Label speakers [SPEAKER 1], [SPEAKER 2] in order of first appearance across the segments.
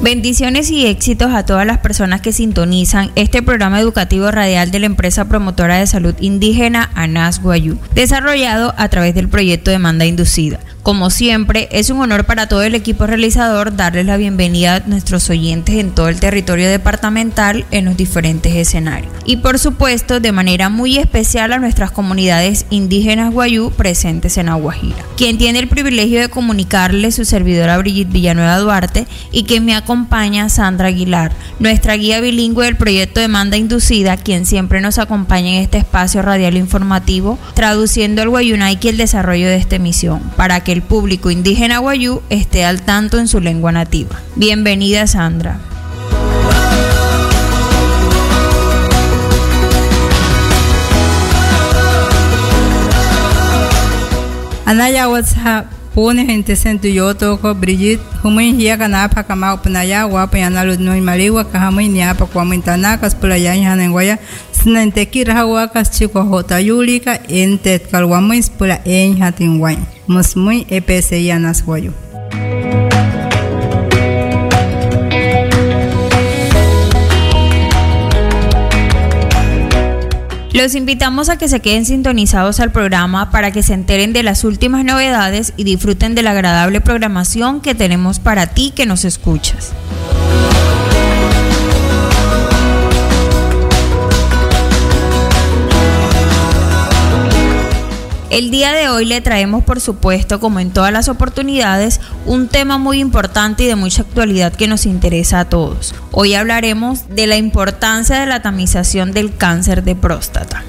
[SPEAKER 1] Bendiciones y éxitos a todas las personas que sintonizan este programa educativo radial de la empresa promotora de salud indígena ANAS Wayuu, desarrollado a través del proyecto Demanda Inducida. Como siempre, es un honor para todo el equipo realizador darles la bienvenida a nuestros oyentes en todo el territorio departamental en los diferentes escenarios. Y por supuesto, de manera muy especial a nuestras comunidades indígenas Wayuu presentes en La Guajira. Quien tiene el privilegio de comunicarles su servidora Brigitte Villanueva Duarte y que me acompaña Sandra Aguilar, nuestra guía bilingüe del proyecto Demanda Inducida, quien siempre nos acompaña en este espacio radial informativo, traduciendo al Wayuunaiki el desarrollo de esta emisión, para que el público indígena Wayuu esté al tanto en su lengua nativa. Bienvenida, Sandra.
[SPEAKER 2] Anaya WhatsApp pone gente sento yo toco Brigitte humin hiya kana pa kama upnaya wa pa yana lud no mariwa ka hamin nya pa kwa mintana kas playa hanen waya snente kirhawa kas chiko hota yulika entet kalwama ispula en hatin wai musmui epse yanas wayu.
[SPEAKER 1] Los invitamos a que se queden sintonizados al programa para que se enteren de las últimas novedades y disfruten de la agradable programación que tenemos para ti que nos escuchas. El día de hoy le traemos, por supuesto, como en todas las oportunidades, un tema muy importante y de mucha actualidad que nos interesa a todos. Hoy hablaremos de la importancia de la tamización del cáncer de próstata.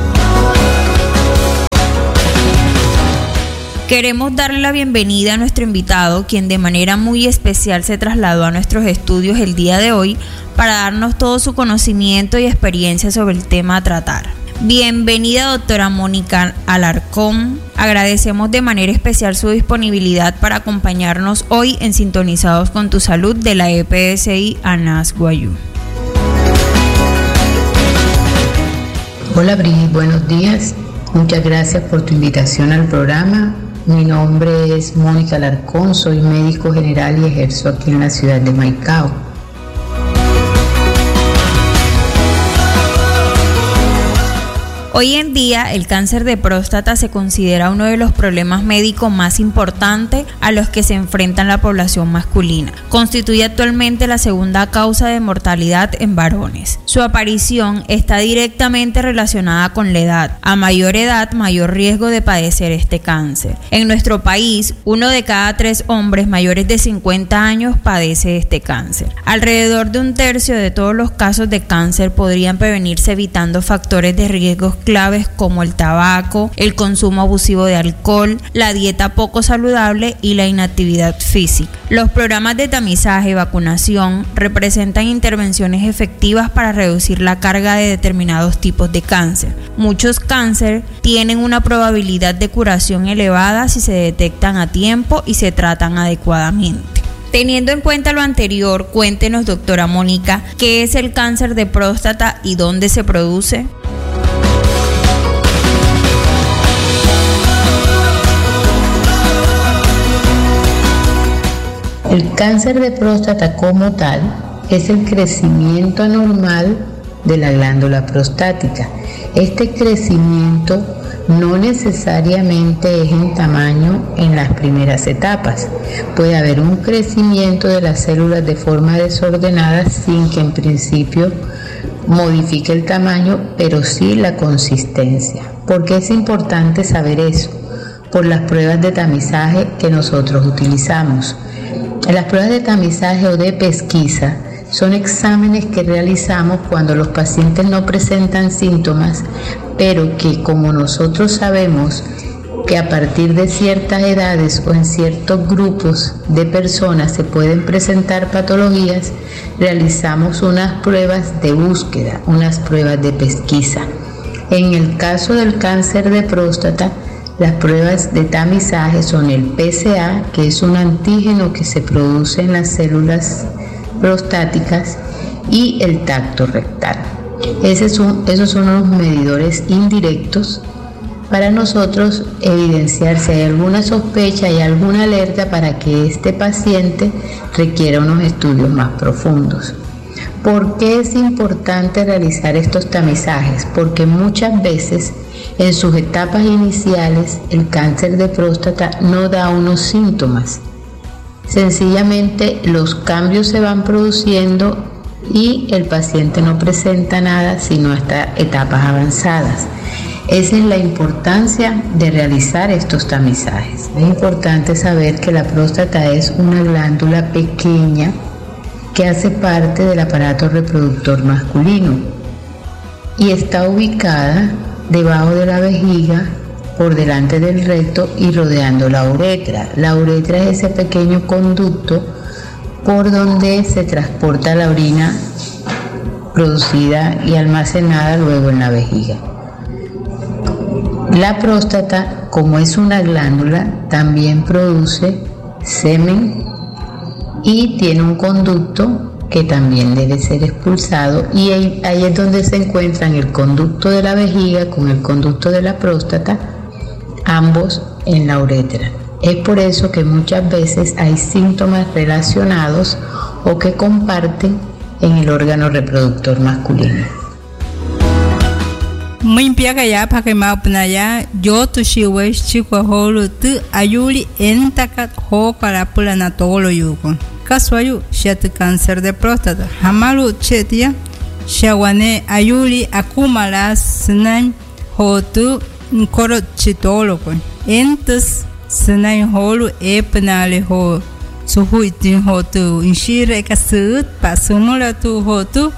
[SPEAKER 1] Queremos darle la bienvenida a nuestro invitado, quien de manera muy especial se trasladó a nuestros estudios el día de hoy para darnos todo su conocimiento y experiencia sobre el tema a tratar. Bienvenida, doctora Mónica Alarcón. Agradecemos de manera especial su disponibilidad para acompañarnos hoy en Sintonizados con tu Salud de la EPSI ANAS Wayuu.
[SPEAKER 3] Hola Brigitte, buenos días. Muchas gracias por tu invitación al programa. Mi nombre es Mónica Alarcón, soy médico general y ejerzo aquí en la ciudad de Maicao.
[SPEAKER 1] Hoy en día, el cáncer de próstata se considera uno de los problemas médicos más importantes a los que se enfrenta la población masculina. Constituye actualmente la segunda causa de mortalidad en varones. Su aparición está directamente relacionada con la edad. A mayor edad, mayor riesgo de padecer este cáncer. En nuestro país, 1 de cada 3 hombres mayores de 50 años padece este cáncer. Alrededor de 1/3 de todos los casos de cáncer podrían prevenirse evitando factores de riesgo claves como el tabaco, el consumo abusivo de alcohol, la dieta poco saludable y la inactividad física. Los programas de tamizaje y vacunación representan intervenciones efectivas para reducir la carga de determinados tipos de cáncer. Muchos cánceres tienen una probabilidad de curación elevada si se detectan a tiempo y se tratan adecuadamente. Teniendo en cuenta lo anterior, cuéntenos, doctora Mónica, ¿qué es el cáncer de próstata y dónde se produce?
[SPEAKER 3] El cáncer de próstata como tal es el crecimiento anormal de la glándula prostática. Este crecimiento no necesariamente es en tamaño en las primeras etapas. Puede haber un crecimiento de las células de forma desordenada sin que en principio modifique el tamaño, pero sí la consistencia. ¿Por qué es importante saber eso? Por las pruebas de tamizaje que nosotros utilizamos. Las pruebas de tamizaje o de pesquisa son exámenes que realizamos cuando los pacientes no presentan síntomas, pero que como nosotros sabemos que a partir de ciertas edades o en ciertos grupos de personas se pueden presentar patologías, realizamos unas pruebas de búsqueda, unas pruebas de pesquisa. En el caso del cáncer de próstata, las pruebas de tamizaje son el PSA, que es un antígeno que se produce en las células prostáticas, y el tacto rectal. Esos son los medidores indirectos para nosotros evidenciar si hay alguna sospecha y alguna alerta para que este paciente requiera unos estudios más profundos. ¿Por qué es importante realizar estos tamizajes? Porque muchas veces en sus etapas iniciales el cáncer de próstata no da unos síntomas. Sencillamente los cambios se van produciendo y el paciente no presenta nada sino hasta etapas avanzadas. Esa es la importancia de realizar estos tamizajes. Es importante saber que la próstata es una glándula pequeña que hace parte del aparato reproductor masculino y está ubicada debajo de la vejiga, por delante del recto y rodeando la uretra. La uretra es ese pequeño conducto por donde se transporta la orina producida y almacenada luego en la vejiga. La próstata, como es una glándula, también produce semen y tiene un conducto que también debe ser expulsado, y ahí es donde se encuentran el conducto de la vejiga con el conducto de la próstata, ambos en la uretra. Es por eso que muchas veces hay síntomas relacionados o que comparten en el órgano reproductor masculino.
[SPEAKER 2] Muy piaga ya para que maupnaya yo tu shiwesh chico holu tu ayuli entakat ho para pulana tolo yuko kaswayu shat cáncer de próstata hamalu chetia shawane ayuli akumalas snai ho tu koro chitolo ko entas snai holu epnale ho suhuitin ho tu inshire kasut pasumula tu ho tu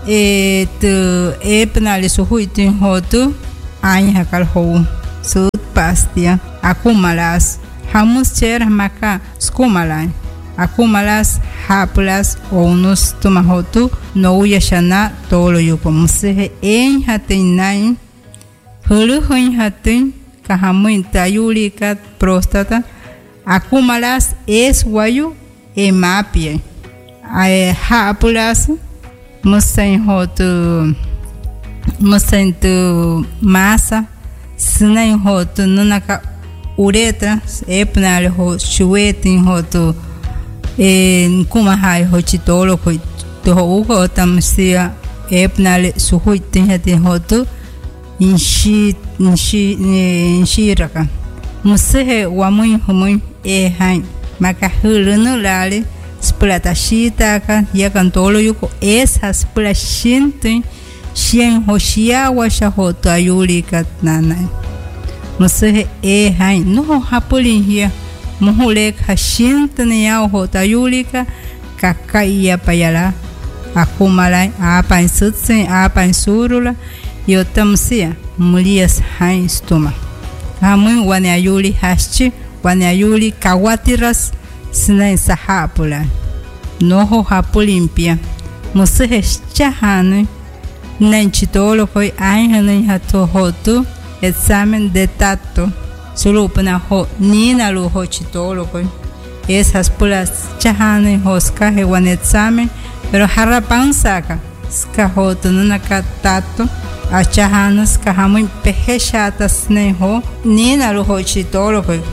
[SPEAKER 2] penali suhuitin hotu anya kal ho sut pastia akumalas hamus cher maka skumalan akumalas hapulas onus tumahotu no yashana tolo yukomse en hatinai hulu hoin hatin kahamuin tayulika próstata akumalas es wayu emapie hapulas musen tu masa sinain hotu nunaka uretra epnale ho chuetin hotu kuma hai ho chitolo ko to ho tamsia epnale suhuitin hatin hotu inshiraka musehe wamun humun hai maka hulunu lale splata shitaka yakan tolo yuko esas plashintin shen hoshia washa hoto ayulika nana musehe hai no hapulin hia muhulek hashintin ya hoto ayulika kakaiya payala akumalai apan sutsen apan surula yotamsia mulias hain stoma hamun wane ayuli haschi wane ayuli kawatiras sinai sahapula noho hapulimpia musehe chahane nanchitolo koi ainhane hato hotu examen de tato sulupna ho nina lu ho chitolo koi esas pulas chahane hoska he wan examen pero harapan saka ska hotu naka tato a chahanas kahamun peheshatas ne ho nina lu ho chitolo koi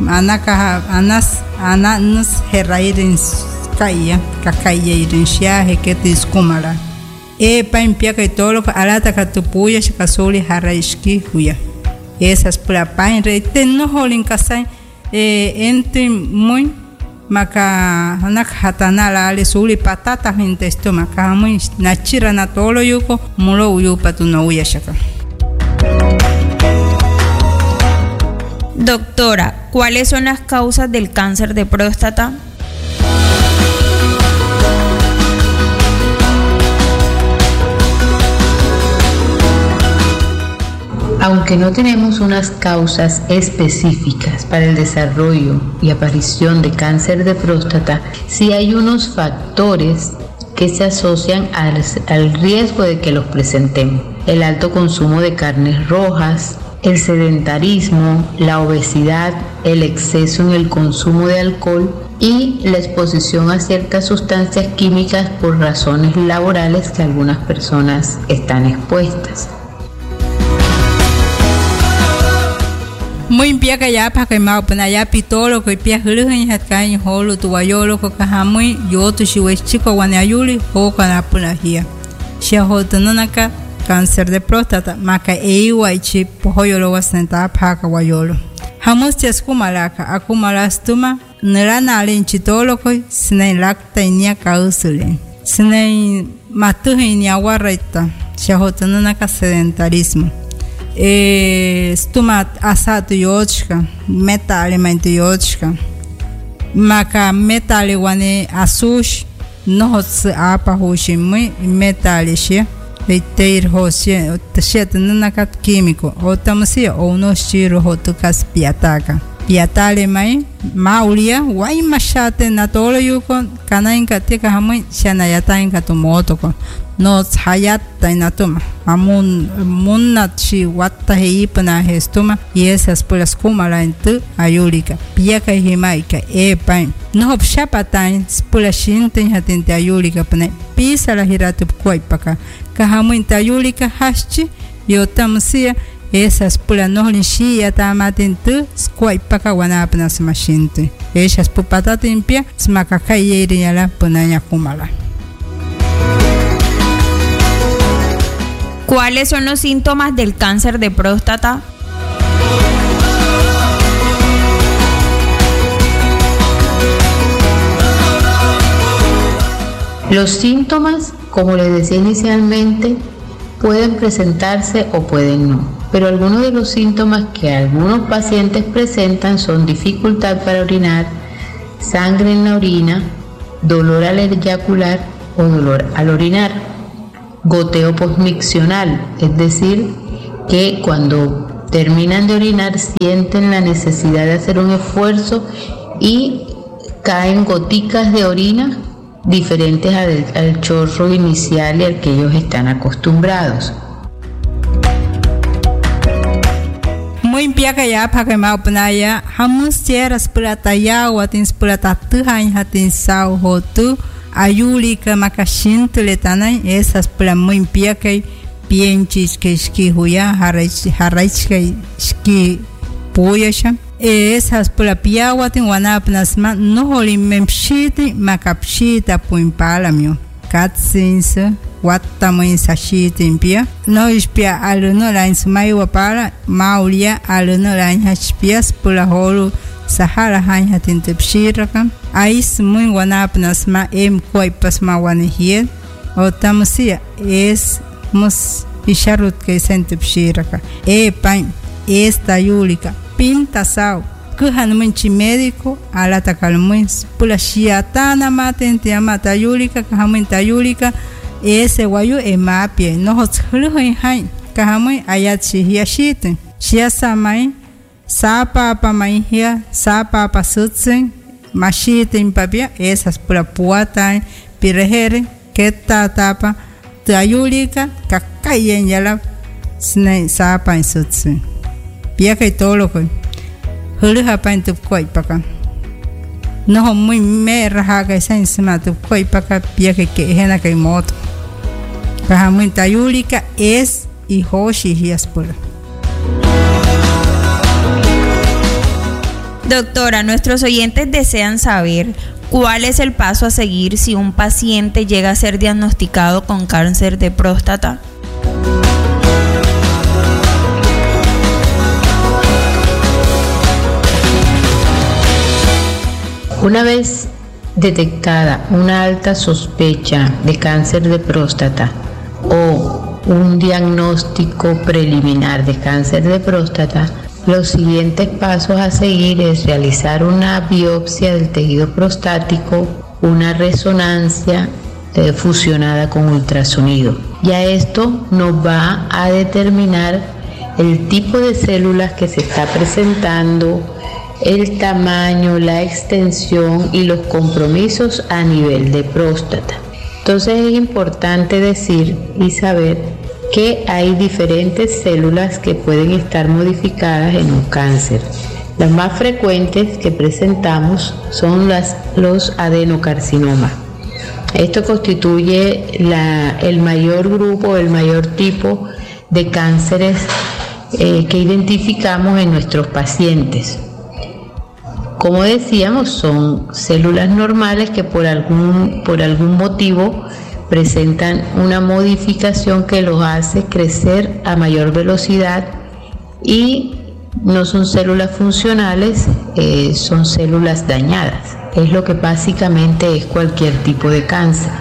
[SPEAKER 2] ananas herairin kaya kakaya irin shiaje que te escumara paimpia que todo alata katupuya shikasuli haraiski huya esas para pain reite no holin kasai ente muy maka anak hatana la ale suli patata hintesto maka muy nachira na tolo yuko mulo uyupa tu no uya shaka.
[SPEAKER 1] Doctora, ¿cuáles son las causas del cáncer de próstata?
[SPEAKER 3] Aunque no tenemos unas causas específicas para el desarrollo y aparición de cáncer de próstata, sí hay unos factores que se asocian al riesgo de que los presentemos. El alto consumo de carnes rojas, el sedentarismo, la obesidad, el exceso en el consumo de alcohol y la exposición a ciertas sustancias químicas por razones laborales que algunas personas están expuestas.
[SPEAKER 2] Muy pia ka ya pa ka ma pa na ya pitolo ko pia huluhin hat ka ni holo tu wayolo ko ka hamui yo tu shi we chico wan ayuli ho ka na pula hia shia ho tanaka cáncer de próstata maka eiwa ichi pohoyolo wasenta pa ka wayolo hamos te skumalaka akumalastuma nirana alin chitolo ko sinai lakta inia ka usulen sinai matuhi ni awarraita shia ho tanaka sedentarismo stuma asatu yochka metal alimento yochka maka metal wane asush no hots apa hoshi muy metal shi teir hoshi tshet nanaka químico o tamsia o no shiro hotukas piataka piatale mai maulia wai mashate natolo yuko kanainka tika hamui shana yatainka to motoko no hayata inatuma amun munnachi watta heipna hestuma y esas pulas kumala entu ayulika piaka himaika pain no hopshapatain spulashinten hatente ayulika pane pisa la hiratu koipaka kahamuinta ayulika haschi yotamsia esas pulas no linshia tamatentu koipaka wanapna smashinte esas pupata tempia smaka yeri yala punanya kumala.
[SPEAKER 1] ¿Cuáles son los síntomas del cáncer de próstata?
[SPEAKER 3] Los síntomas, como les decía inicialmente, pueden presentarse o pueden no, pero algunos de los síntomas que algunos pacientes presentan son dificultad para orinar, sangre en la orina, dolor al eyacular o dolor al orinar. Goteo posmiccional, es decir, que cuando terminan de orinar sienten la necesidad de hacer un esfuerzo y caen goticas de orina diferentes al chorro inicial y al que ellos están acostumbrados.
[SPEAKER 2] Muy piaka ya para ma upnaya hamus tieras plata ya watins plata tuhan hatin sau hotu ayulika makashintu letanai esas pla muy piakai pienchis que ski huya harach que ski poyasha esas pla piawatin wanapnasma no holi memshiti makapshita puimpalamio katsinsa wattamoin sashiti pia no ispia aluno lain sumai wapala maulia aluno lain haspias pla holu Sahara hanya tintepshirakan ais muy wanapnasma koipasma wanihien o tamusia es mus isharut que sentepshiraka pain esta yulika pinta sao kuhan munchi médico alata kalmuins pula shiatana matente amata yulika kahaminta yulika ese wayu mapie no hotskhuluhin hain kahamin ayatsi hiashiten shiasamai Sapa pa maihia, sapa pa sutsen, mashitin papia, esas pura puatan, pirehere, keta tapa, tayulika, kakayen yala, snai sapa en sutsen. Pia que tolo ko, huluha pa en tu koipaka. No muy me rahaga sensima tu koipaka, pia que hena que moto. Kahamun tayulika es y hoshi hiaspura.
[SPEAKER 1] Doctora, nuestros oyentes desean saber cuál es el paso a seguir si un paciente llega a ser diagnosticado con cáncer de próstata.
[SPEAKER 3] Una vez detectada una alta sospecha de cáncer de próstata o un diagnóstico preliminar de cáncer de próstata, los siguientes pasos a seguir es realizar una biopsia del tejido prostático, una resonancia fusionada con ultrasonido. Ya esto nos va a determinar el tipo de células que se está presentando, el tamaño, la extensión y los compromisos a nivel de próstata. Entonces es importante decir y saber que hay diferentes células que pueden estar modificadas en un cáncer. Las más frecuentes que presentamos son los adenocarcinomas. Esto constituye el mayor grupo, el mayor tipo de cánceres que identificamos en nuestros pacientes. Como decíamos, son células normales que por algún motivo presentan una modificación que los hace crecer a mayor velocidad y no son células funcionales, son células dañadas. Es lo que básicamente es cualquier tipo de cáncer.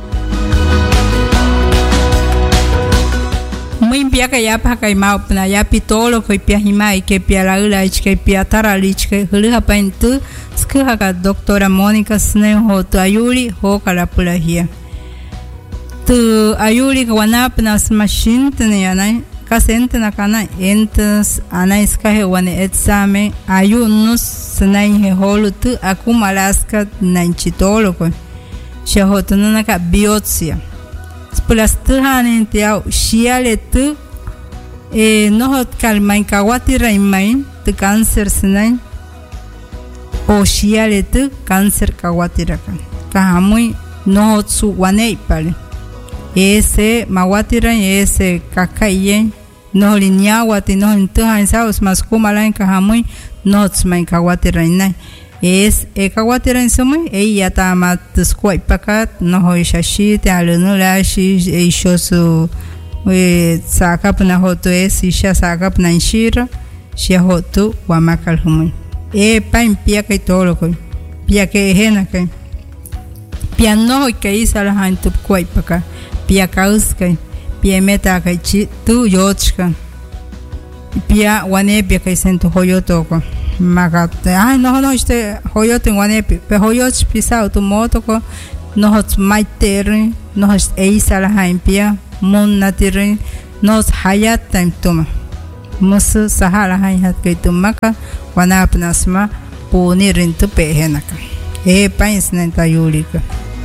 [SPEAKER 2] Muy pia que ya pa kai mau pna ya pitolo ko pia himai que pia la ula que pia taralich que hulu pa intu skha ka doctora Mônica Sneho tu ayuri ho kala pulahia tu ayuri ka wana pna machine tne anai ka sent na kana entas anai ska he wane exame ayu nus snai he holu tu akumalaska nanchitolo ko shahotuna na ka biopsia Spulastuhanin tiau shialetu nohot kalmain kawati raimain tu cáncer senai o shialetu cáncer kawati rakan kahamui nohot su wanei pale ese mawati ran ese kakayen noholinya wati nohintuhan saus mas kumalain kahamui nohot main kawati rainai es ekawatira insomoi ella tama tskwai pakat no hoishashi te alunula shi ishosu sakap na hoto es isha sakap na inshira shi hoto wa makal humoi pain pia kai tolo ko pia ke hena kai pia no kai sala han tu kwai pakat pia kaus kai pia meta kai chi tu yochka pia wane pia kai sento hoyoto ko magate ai no este hoyote wanepi pe hoyoch pisa automoto ko no hot maiter no hot eisa la haimpia mon natirin no hayat time tuma mus sahala hai hat ke tumaka wana apnasma punirin tu pehenaka pains nenta yulika.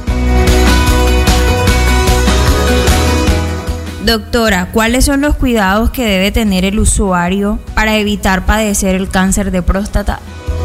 [SPEAKER 1] Doctora, ¿cuáles son los cuidados que debe tener el usuario para evitar padecer el cáncer de próstata?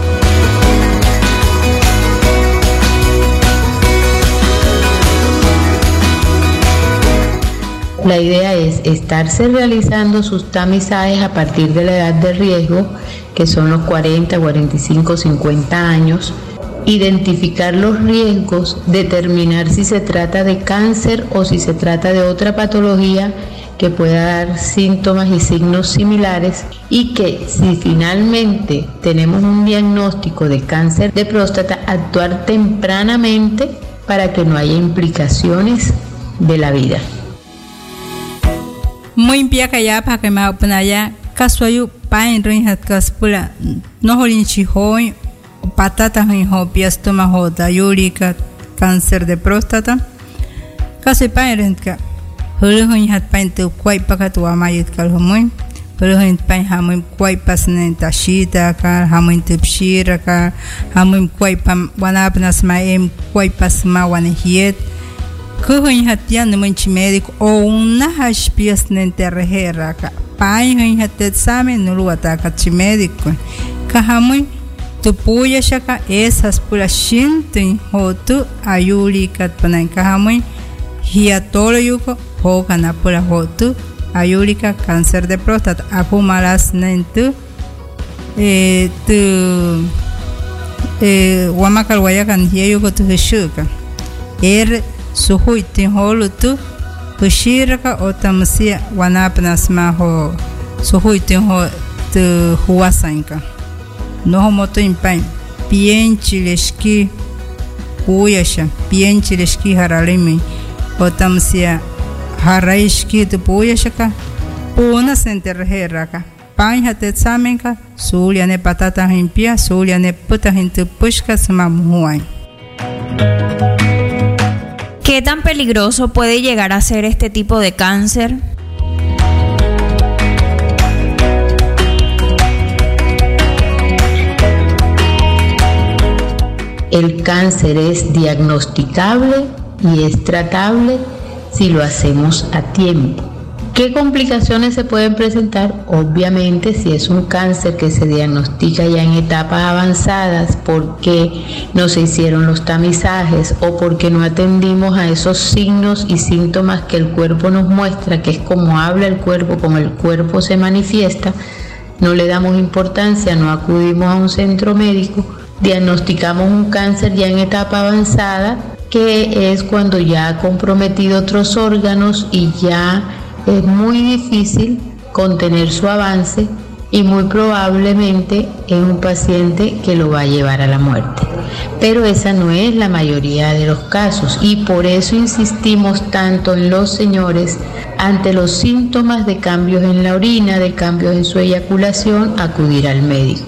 [SPEAKER 3] La idea es estarse realizando sus tamizajes a partir de la edad de riesgo, que son los 40, 45, 50 años, identificar los riesgos, determinar si se trata de cáncer o si se trata de otra patología que pueda dar síntomas y signos similares, y que si finalmente tenemos un diagnóstico de cáncer de próstata, actuar tempranamente para que no haya implicaciones de la vida.
[SPEAKER 2] Muy bien, que ya para que me apunaya casuayu pain rin hat kaspula no holinchi hoy patata hin ho piastoma ho dayurika cáncer de próstata casi pain rin ka huluhin hat pain tu kwai pakatu amayit kal homoy huluhin pain hamoy kwai pasnen tashita ka hamoy tupshira ka hamoy kwai pam wanapnas maem kwai pasma wanahiet kuhin hatian munchi médico o una haspias nenterrejera ka pai hin hatet same nuluata ka médico ka hamoy tu puya shaka esas pula shintin hotu ayuli kat panan ka hamoy hiatolo yuko ho kana pula hotu ayuli ka cáncer de próstata apumalas nentu tu wamakal wayakan hiayuko tu shuka suhuitin holutu pushiraka otamsia wanapnasma ho suhuitin ho tu huasanka no moto impan pienchileshki puyasha pienchileshki haralimi otamsia haraishki tu puyashaka puna senterheraka pan hatet samenka suliane patata himpia suliane puta hintu pushka samamuai.
[SPEAKER 1] ¿Qué tan peligroso puede llegar a ser este tipo de cáncer?
[SPEAKER 3] El cáncer es diagnosticable y es tratable si lo hacemos a tiempo. ¿Qué complicaciones se pueden presentar? Obviamente, si es un cáncer que se diagnostica ya en etapas avanzadas porque no se hicieron los tamizajes o porque no atendimos a esos signos y síntomas que el cuerpo nos muestra, que es como habla el cuerpo, como el cuerpo se manifiesta, no le damos importancia, no acudimos a un centro médico, diagnosticamos un cáncer ya en etapa avanzada, que es cuando ya ha comprometido otros órganos y ya es muy difícil contener su avance y muy probablemente es un paciente que lo va a llevar a la muerte. Pero esa no es la mayoría de los casos y por eso insistimos tanto en los señores ante los síntomas de cambios en la orina, de cambios en su eyaculación, acudir al médico.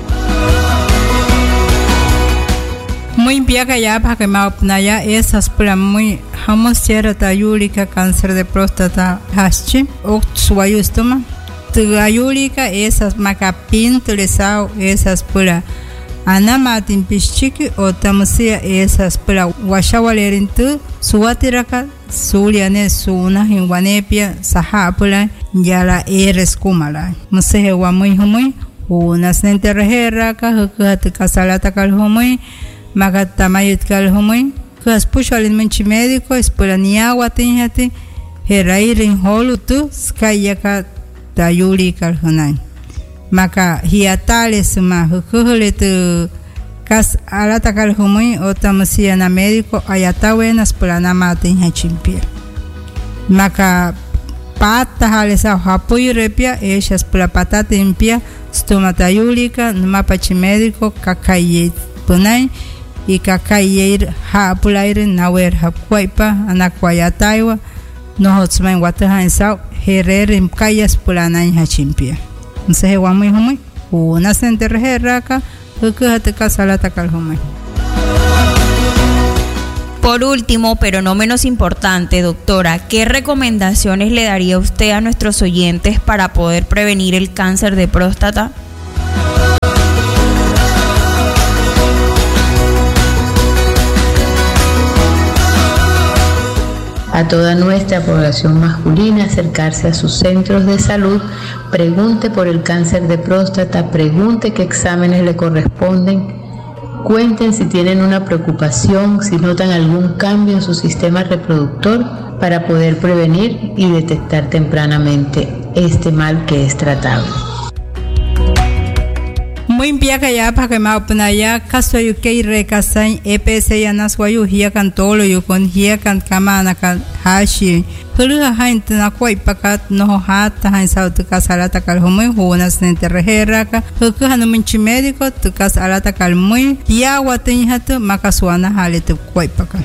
[SPEAKER 2] Muy bien, ya para que me opnaya esas para muy hamosiera tayúrica cáncer de próstata haschi o suayustoma tayúrica esas macapin tulesao esas para anamatin pischiki o tamusia esas para washawalerintu suatiraka suliane suna hinwanepia sahapula yala eres kumala musehe wa muy humui unas nenterheraka hukat kasalata kalhumui Magatamayut kalhumui, kas puxalin manchi médico, espolania watinhati, herairin holutu, skayaka tayuri kalhunai. Maka hiatales ma hukuhuletu kas alata kalhumui, otamusia na médico, ayatawenas polana matinhachimpia. Maka pata halesa hapuy repia, echas pola patata impia, stomatayúrica, numa pachi médico, kakayet punai, y kakayeir hapulair nawer hapkwaipa anakwayataiwa no hotsman watahan sao herer imkayas pulanain hachimpia nse wa muy humui una center herraka hukuhate kasalata kalhumai.
[SPEAKER 1] Por último, pero no menos importante, doctora, ¿qué recomendaciones le daría usted a nuestros oyentes para poder prevenir el cáncer de próstata?
[SPEAKER 3] A toda nuestra población masculina acercarse a sus centros de salud, pregunte por el cáncer de próstata, pregunte qué exámenes le corresponden, cuenten si tienen una preocupación, si notan algún cambio en su sistema reproductor para poder prevenir y detectar tempranamente este mal que es tratable.
[SPEAKER 2] Muy bien, ya para que me opnaya caso yo que recasan EPS ya naswayu hia kan tolo yo con hia kan kamana kan hashi hulu hain tna koi pakat no hat hain sautu kasalata kal homoi honas nente reheraka huku hanu minchi médico tu kasalata kal muy ya watin hatu makaswana haletu koi pakat.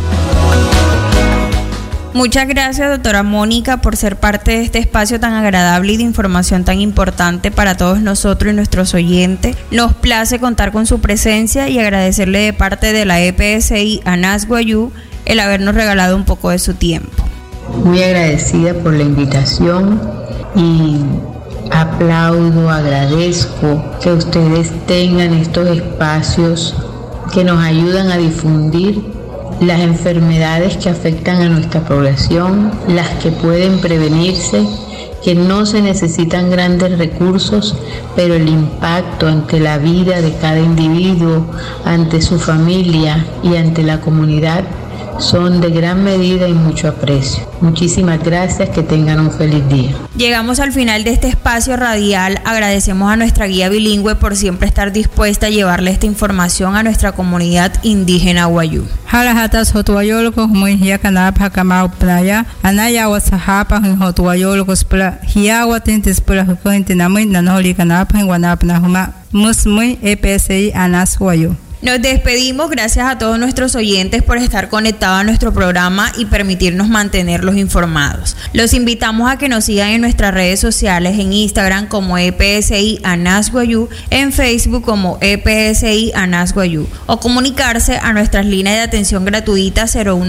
[SPEAKER 1] Muchas gracias, doctora Mónica, por ser parte de este espacio tan agradable y de información tan importante para todos nosotros y nuestros oyentes. Nos place contar con su presencia y agradecerle de parte de la EPSI ANAS Guayú el habernos regalado un poco de su tiempo.
[SPEAKER 3] Muy agradecida por la invitación y aplaudo, agradezco que ustedes tengan estos espacios que nos ayudan a difundir las enfermedades que afectan a nuestra población, las que pueden prevenirse, que no se necesitan grandes recursos, pero el impacto ante la vida de cada individuo, ante su familia y ante la comunidad son de gran medida y mucho aprecio. Muchísimas gracias, que tengan un feliz día.
[SPEAKER 1] Llegamos al final de este espacio radial. Agradecemos a nuestra guía bilingüe por siempre estar dispuesta a llevarle esta información a nuestra comunidad indígena Guayú.
[SPEAKER 2] Halahatas hotuayolko muy hia kanapa kamau playa anaya wasahapa hin hotuayolko spla hiawa tintes spla hukointe namui nanoli kanapa hin wanapna huma musmui EPSI ANAS Guayú.
[SPEAKER 1] Nos despedimos, gracias a todos nuestros oyentes por estar conectados a nuestro programa y permitirnos mantenerlos informados. Los invitamos a que nos sigan en nuestras redes sociales, en Instagram como EPSI ANAS Guayú, en Facebook como EPSI ANAS Guayú, o comunicarse a nuestras líneas de atención gratuita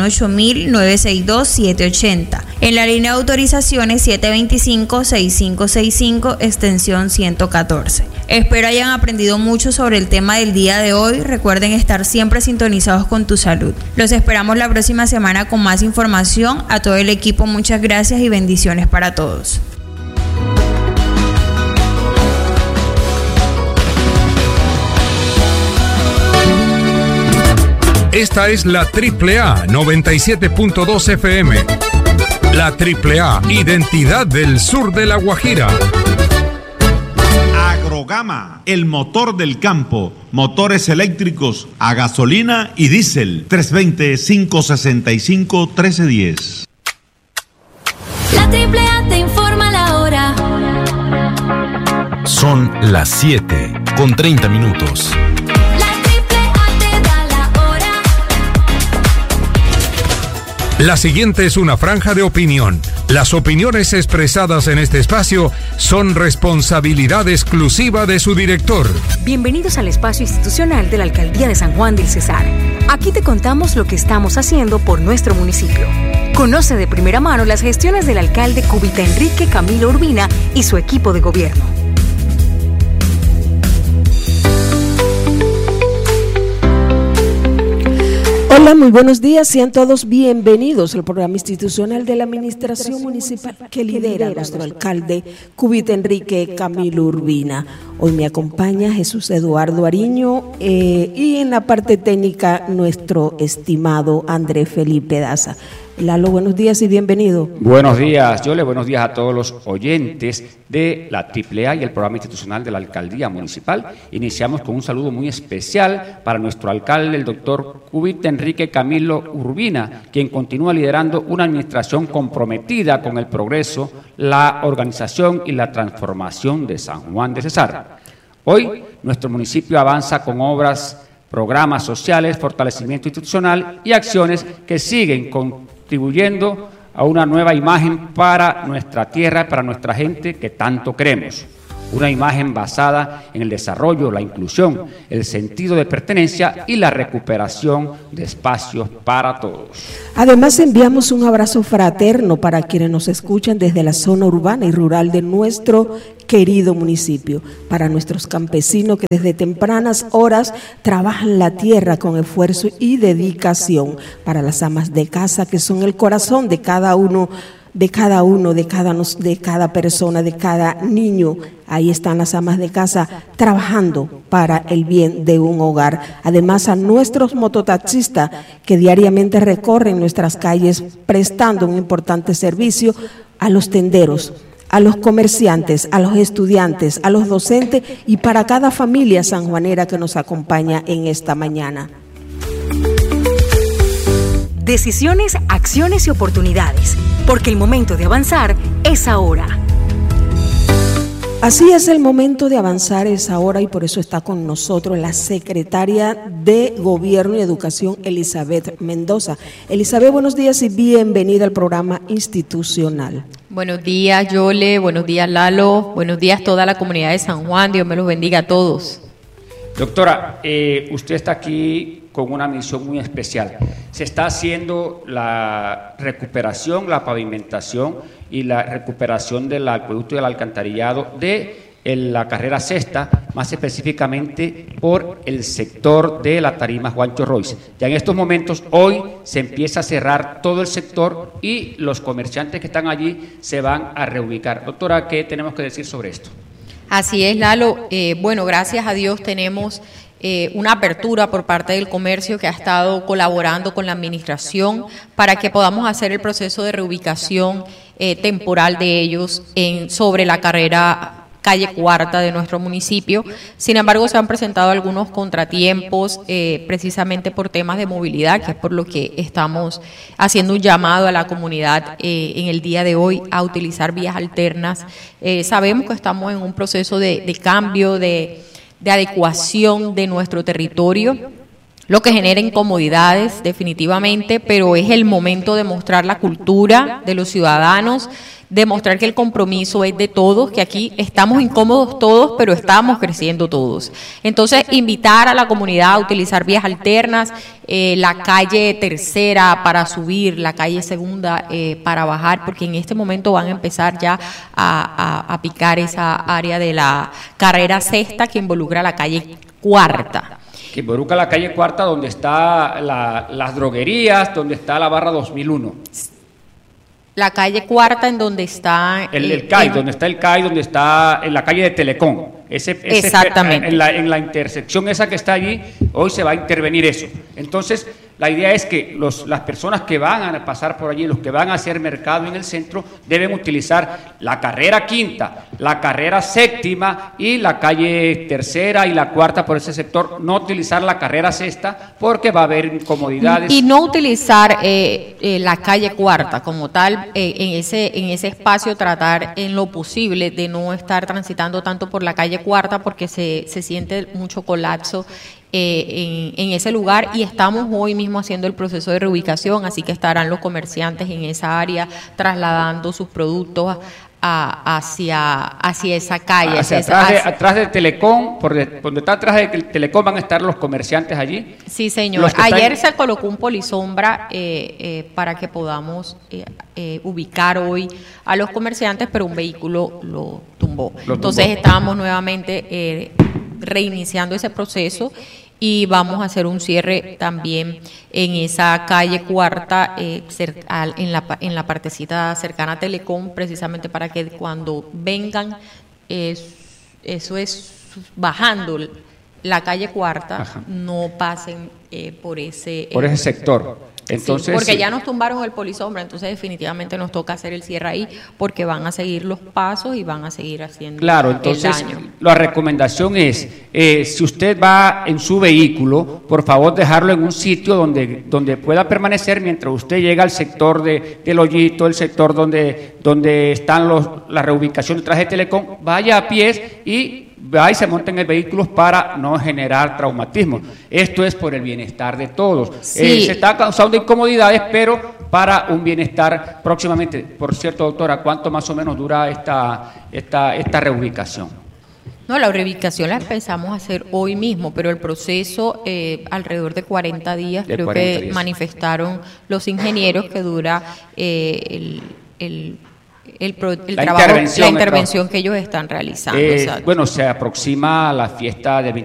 [SPEAKER 1] 018-962-780, en la línea de autorizaciones 725-6565 extensión 114. Espero hayan aprendido mucho sobre el tema del día de hoy. Recuerden estar siempre sintonizados con tu salud. Los esperamos la próxima semana con más información. A todo el equipo, muchas gracias y bendiciones para todos.
[SPEAKER 4] Esta es la AAA 97.2 FM. La AAA, identidad del sur de La Guajira.
[SPEAKER 5] Agrogama, el motor del campo. Motores eléctricos a gasolina y diésel. 320-565-1310.
[SPEAKER 6] La AAA te informa la hora.
[SPEAKER 7] Son las 7:30.
[SPEAKER 4] La siguiente es una franja de opinión. Las opiniones expresadas en este espacio son responsabilidad exclusiva de su director.
[SPEAKER 8] Bienvenidos al espacio institucional de la Alcaldía de San Juan del Cesar. Aquí te contamos lo que estamos haciendo por nuestro municipio. Conoce de primera mano las gestiones del alcalde Cubita Enrique Camilo Urbina y su equipo de gobierno.
[SPEAKER 9] Hola, muy buenos días, sean todos bienvenidos al programa institucional de la Administración Municipal que lidera nuestro alcalde Cubita Enrique Camilo Urbina. Hoy me acompaña Jesús Eduardo Ariño y en la parte técnica nuestro estimado André Felipe Daza. Lalo, buenos días y bienvenido.
[SPEAKER 10] Buenos días, Yole, buenos días a todos los oyentes de la AAA y el programa institucional de la Alcaldía Municipal. Iniciamos con un saludo muy especial para nuestro alcalde, el doctor Cubita Enrique Camilo Urbina, quien continúa liderando una administración comprometida con el progreso, la organización y la transformación de San Juan de Cesar. Hoy, nuestro municipio avanza con obras, programas sociales, fortalecimiento institucional y acciones que siguen contribuyendo a una nueva imagen para nuestra tierra, para nuestra gente que tanto queremos. Una imagen basada en el desarrollo, la inclusión, el sentido de pertenencia y la recuperación de espacios para todos.
[SPEAKER 9] Además, enviamos un abrazo fraterno para quienes nos escuchan desde la zona urbana y rural de nuestro querido municipio, para nuestros campesinos que desde tempranas horas trabajan la tierra con esfuerzo y dedicación, para las amas de casa que son el corazón de cada persona, de cada niño. Ahí están las amas de casa trabajando para el bien de un hogar. Además, a nuestros mototaxistas que diariamente recorren nuestras calles prestando un importante servicio, a los tenderos, a los comerciantes, a los estudiantes, a los docentes y para cada familia sanjuanera que nos acompaña en esta mañana.
[SPEAKER 8] Decisiones, acciones y oportunidades, porque el momento de avanzar es ahora.
[SPEAKER 9] Así es, el momento de avanzar es ahora y por eso está con nosotros la secretaria de Gobierno y Educación, Elizabeth Mendoza. Elizabeth, buenos días y bienvenida al programa institucional.
[SPEAKER 11] Buenos días, Yole, buenos días, Lalo, buenos días toda la comunidad de San Juan, Dios me los bendiga a todos.
[SPEAKER 10] Doctora, usted está aquí con una misión muy especial. Se está haciendo la recuperación, la pavimentación y la recuperación del acueducto y del alcantarillado de la carrera sexta, más específicamente por el sector de la tarima Juancho Royce. Ya en estos momentos, hoy se empieza a cerrar todo el sector y los comerciantes que están allí se van a reubicar. Doctora, ¿qué tenemos que decir sobre esto?
[SPEAKER 11] Así es, Lalo. Bueno, gracias a Dios tenemos una apertura por parte del comercio que ha estado colaborando con la administración para que podamos hacer el proceso de reubicación temporal de ellos sobre la carrera calle Cuarta de nuestro municipio. Sin embargo, se han presentado algunos contratiempos precisamente por temas de movilidad, que es por lo que estamos haciendo un llamado a la comunidad en el día de hoy a utilizar vías alternas. Sabemos que estamos en un proceso de cambio, de adecuación de nuestro territorio lo que genera incomodidades definitivamente, pero es el momento de mostrar la cultura de los ciudadanos, demostrar que el compromiso es de todos, que aquí estamos incómodos todos, pero estamos creciendo todos. Entonces, invitar a la comunidad a utilizar vías alternas, la calle tercera para subir, la calle segunda para bajar, porque en este momento van a empezar ya a picar esa área de la carrera sexta que involucra la calle cuarta.
[SPEAKER 10] Que involucra la calle cuarta, donde está las droguerías, donde está la barra 2001.
[SPEAKER 11] La calle cuarta, en donde está
[SPEAKER 10] el CAI, donde está el CAI, donde está en la calle de Telecom.
[SPEAKER 11] Exactamente.
[SPEAKER 10] En la intersección esa que está allí, hoy se va a intervenir eso. Entonces, la idea es que las personas que van a pasar por allí, los que van a hacer mercado en el centro, deben utilizar la carrera quinta, la carrera séptima y la calle tercera y la cuarta por ese sector, no utilizar la carrera sexta porque va a haber incomodidades.
[SPEAKER 11] Y no utilizar la calle cuarta como tal, en ese espacio tratar en lo posible de no estar transitando tanto por la calle cuarta porque se siente mucho colapso en ese lugar, y estamos hoy mismo haciendo el proceso de reubicación, así que estarán los comerciantes en esa área trasladando sus productos hacia esa calle.
[SPEAKER 10] Atrás de Telecom, donde está atrás de Telecom van a estar los comerciantes allí.
[SPEAKER 11] Sí, señor. Ayer se colocó un polisombra para que podamos ubicar hoy a los comerciantes, pero un vehículo lo tumbó. Entonces estamos nuevamente reiniciando ese proceso y vamos a hacer un cierre también en esa calle cuarta, en la partecita cercana a Telecom, precisamente para que cuando vengan, eso es bajando la calle cuarta, no pasen por ese sector. Entonces, porque ya nos tumbaron el polisombra, entonces definitivamente nos toca hacer el cierre ahí, porque van a seguir los pasos y van a seguir haciendo
[SPEAKER 10] entonces,
[SPEAKER 11] el daño.
[SPEAKER 10] La recomendación es, si usted va en su vehículo, por favor dejarlo en un sitio donde pueda permanecer mientras usted llega al sector del Hoyito, el sector donde están la reubicación detrás de Telecom, vaya a pies y va y se monta en el vehículo para no generar traumatismo. Esto es por el bienestar de todos.
[SPEAKER 11] Sí.
[SPEAKER 10] Se está causando incomodidades, pero para un bienestar próximamente. Por cierto, doctora, ¿cuánto más o menos dura esta reubicación?
[SPEAKER 11] No, la reubicación la empezamos a hacer hoy mismo, pero el proceso alrededor de 40 días, creo que manifestaron los ingenieros que dura la intervención que ellos están realizando.
[SPEAKER 10] Bueno, se aproxima la fiesta del